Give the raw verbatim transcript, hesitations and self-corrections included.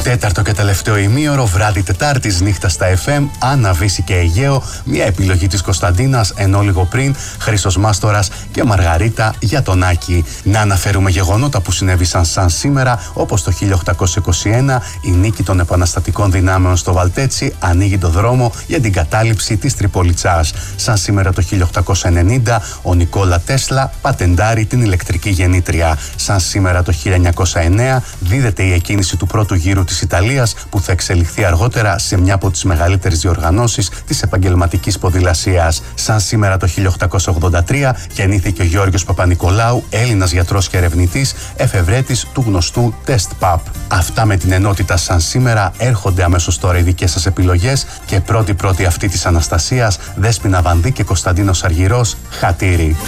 Τέταρτο και τελευταίο ημίωρο, βράδυ Τετάρτης, νύχτα στα εφ εμ, Άννα, Βύση και Αιγαίο, μια επιλογή της Κωνσταντίνας, ενώ λίγο πριν Χρήστος Μάστορας και Μαργαρίτα για τον Άκη. Να αναφέρουμε γεγονότα που συνέβησαν σαν σήμερα, όπως το χίλια οκτακόσια είκοσι ένα η νίκη των επαναστατικών δυνάμεων στο Βαλτέτσι ανοίγει το δρόμο για την κατάληψη της Τριπολιτσάς. Σαν σήμερα το χίλια οκτακόσια ενενήντα ο Νικόλα Τέσλα πατεντάρει την ηλεκτρική γεννήτρια. Σαν σήμερα το χίλια εννιακόσια εννέα δίδεται η εκκίνηση του πρώτου γύρου της Ιταλίας, που θα εξελιχθεί αργότερα σε μια από τις μεγαλύτερες διοργανώσεις της επαγγελματικής ποδηλασίας. Σαν σήμερα το χίλια οκτακόσια ογδόντα τρία γεννήθηκε ο Γιώργος Παπανικολάου, Έλληνας γιατρός και ερευνητής, εφευρέτης του γνωστού τεστ παπ. Αυτά με την ενότητα σαν σήμερα. Έρχονται αμέσως τώρα οι δικές σας επιλογές και πρώτη-πρώτη αυτή της Αναστασίας, Δέσποινα Βανδύ και Κωνσταντίνος Αργυρός, Χατήρι.